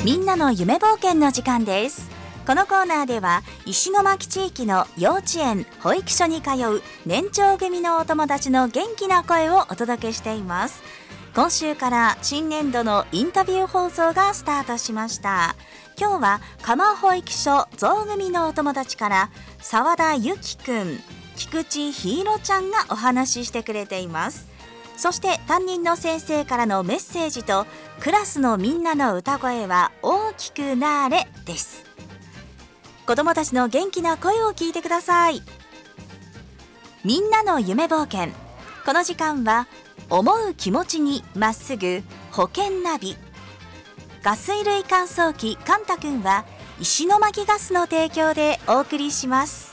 みんなの夢冒険の時間です。このコーナーでは石巻地域の幼稚園・保育所に通う年長組のお友達の元気な声をお届けしています。今週から新年度のインタビュー放送がスタートしました。今日は蒲保育所象組のお友達から澤田由紀くん、菊池ひいろちゃんがお話ししてくれています。そして担任の先生からのメッセージとクラスのみんなの歌声は大きくなれです。子どもたちの元気な声を聞いてください。みんなの夢冒険。この時間は思う気持ちにまっすぐ保険ナビ。ガス衣類乾燥機カンタくんは石巻ガスの提供でお送りします。